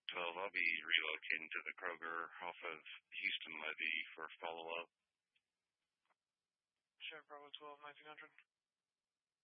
12. I'll be relocating to the Kroger off of Houston Levee for follow-up. Chevy Bravo 12, 1900.